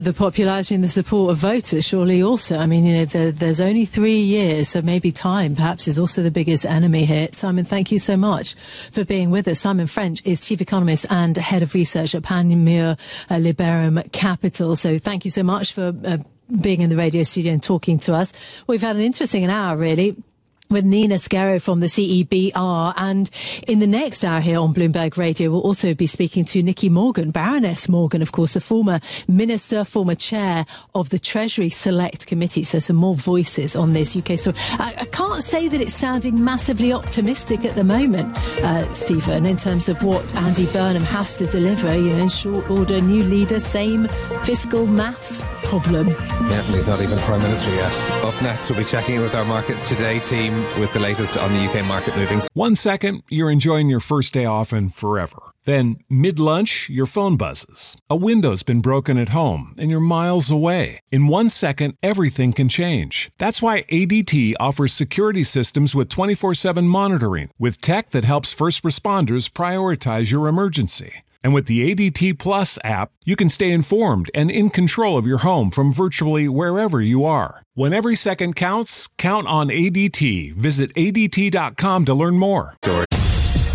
The popularity and the support of voters, surely also. I mean, there's only 3 years, so maybe time perhaps is also the biggest enemy here. Simon, thank you so much for being with us. Simon French is Chief Economist and Head of Research at Panmure Liberum Capital. So thank you so much for being in the radio studio and talking to us. We've had an interesting hour, really, with Nina Scarro from the CEBR. And in the next hour here on Bloomberg Radio, we'll also be speaking to Nicky Morgan, Baroness Morgan, of course, the former minister, former chair of the Treasury Select Committee. So some more voices on this UK story. I can't say that it's sounding massively optimistic at the moment, Stephen, in terms of what Andy Burnham has to deliver, in short order, new leader, same fiscal maths problem. Yeah, and he's not even Prime Minister yet. Up next, we'll be checking in with our Markets Today team with the latest on the UK market movings. 1 second, you're enjoying your first day off and forever. Then, mid-lunch, your phone buzzes. A window's been broken at home and you're miles away. In 1 second, everything can change. That's why ADT offers security systems with 24/7 monitoring, with tech that helps first responders prioritize your emergency. And with the ADT Plus app, you can stay informed and in control of your home from virtually wherever you are. When every second counts, count on ADT. Visit ADT.com to learn more.